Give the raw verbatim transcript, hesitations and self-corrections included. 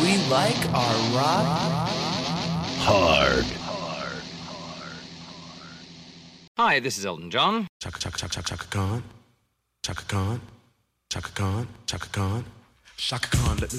We like our rock hard. Hi, this is Elton John. Chaka chaka chaka chaka Chaka Khan, Chaka Khan, Chaka Khan, Chaka Khan, Chaka Khan. Let me